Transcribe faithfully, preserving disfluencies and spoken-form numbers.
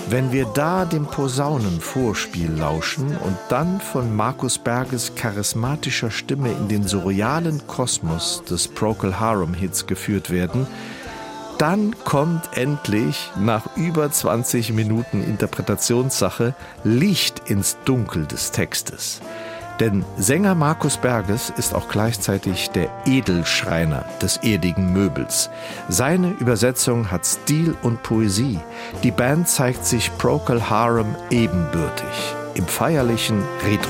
Wenn wir da dem Posaunenvorspiel lauschen und dann von Markus Berges charismatischer Stimme in den surrealen Kosmos des Procol Harum-Hits geführt werden, dann kommt endlich nach über zwanzig Minuten Interpretationssache Licht ins Dunkel des Textes. Denn Sänger Markus Berges ist auch gleichzeitig der Edelschreiner des erdigen Möbels. Seine Übersetzung hat Stil und Poesie. Die Band zeigt sich Procol Harum ebenbürtig im feierlichen Retro.